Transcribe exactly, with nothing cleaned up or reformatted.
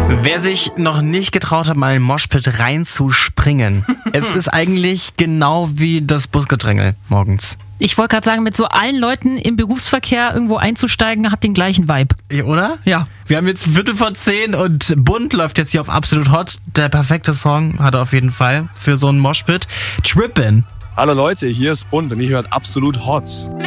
Wer sich noch nicht getraut hat, mal in den Moshpit reinzuspringen, es ist eigentlich genau wie das Busgedrängel morgens. Ich wollte gerade sagen, mit so allen Leuten im Berufsverkehr irgendwo einzusteigen, hat den gleichen Vibe. Ja, oder? Ja. Wir haben jetzt Viertel vor zehn und Bunt läuft jetzt hier auf Absolut Hot. Der perfekte Song hat er auf jeden Fall für so einen Moshpit. Trippin'. Hallo Leute, hier ist Bunt und ihr hört Absolut Hot.